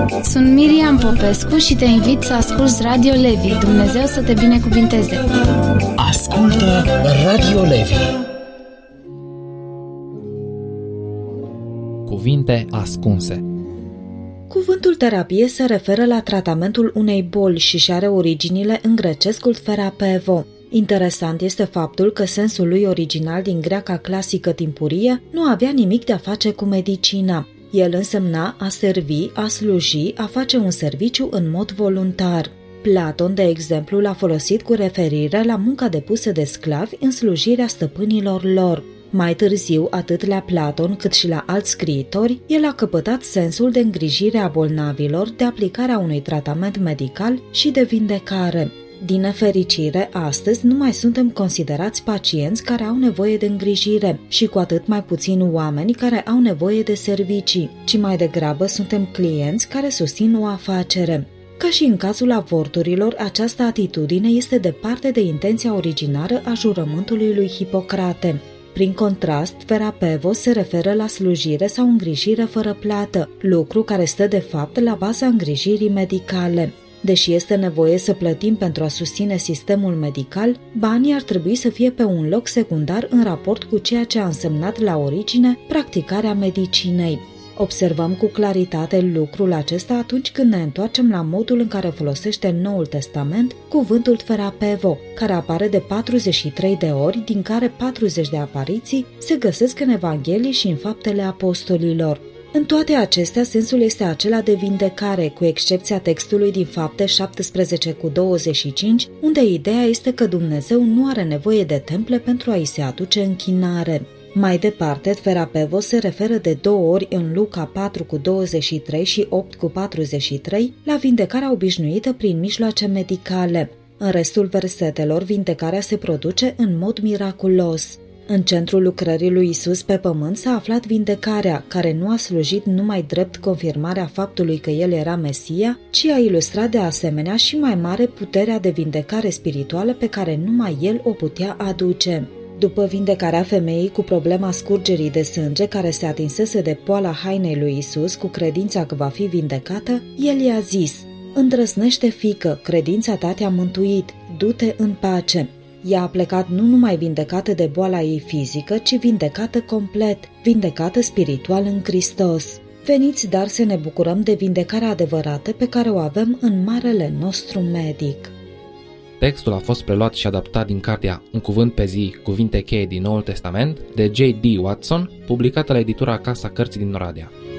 Sunt Miriam Popescu și te invit să asculți Radio Levi. Dumnezeu să te binecuvinteze! Ascultă Radio Levi. Cuvinte ascunse. Cuvântul terapie se referă la tratamentul unei boli și are originile în grecescul therapevo. Interesant este faptul că sensul lui original din greaca clasică timpurie nu avea nimic de a face cu medicina. El însemna a servi, a sluji, a face un serviciu în mod voluntar. Platon, de exemplu, l-a folosit cu referire la munca depusă de sclavi în slujirea stăpânilor lor. Mai târziu, atât la Platon cât și la alți scriitori, el a căpătat sensul de îngrijire a bolnavilor, de aplicarea unui tratament medical și de vindecare. Din nefericire, astăzi nu mai suntem considerați pacienți care au nevoie de îngrijire și cu atât mai puțini oameni care au nevoie de servicii, ci mai degrabă suntem clienți care susțin o afacere. Ca și în cazul avorturilor, această atitudine este departe de intenția originară a jurământului lui Hipocrate. Prin contrast, therapevo se referă la slujire sau îngrijire fără plată, lucru care stă de fapt la baza îngrijirii medicale. Deși este nevoie să plătim pentru a susține sistemul medical, banii ar trebui să fie pe un loc secundar în raport cu ceea ce a însemnat la origine practicarea medicinei. Observăm cu claritate lucrul acesta atunci când ne întoarcem la modul în care folosește Noul Testament cuvântul therapevo, care apare de 43 de ori, din care 40 de apariții se găsesc în Evanghelii și în Faptele Apostolilor. În toate acestea, sensul este acela de vindecare, cu excepția textului din Fapte 17:25, unde ideea este că Dumnezeu nu are nevoie de temple pentru a-i se aduce închinare. Mai departe, therapevo se referă de 2 ori în Luca 4:23 și 8:43 la vindecarea obișnuită prin mijloace medicale. În restul versetelor, vindecarea se produce în mod miraculos. În centrul lucrării lui Isus pe pământ s-a aflat vindecarea, care nu a slujit numai drept confirmarea faptului că El era Mesia, ci a ilustrat de asemenea și mai mare puterea de vindecare spirituală pe care numai El o putea aduce. După vindecarea femeii cu problema scurgerii de sânge care se atinsese de poala hainei lui Isus cu credința că va fi vindecată, El i-a zis: „Îndrăznește, fiică, credința ta te-a mântuit, du-te în pace.” Ea a plecat nu numai vindecată de boala ei fizică, ci vindecată complet, vindecată spiritual în Hristos. Veniți, dar să ne bucurăm de vindecarea adevărată pe care o avem în marele nostru medic. Textul a fost preluat și adaptat din cartea Un cuvânt pe zi, cuvinte cheie din Noul Testament, de J.D. Watson, publicată la editura Casa Cărții din Oradea.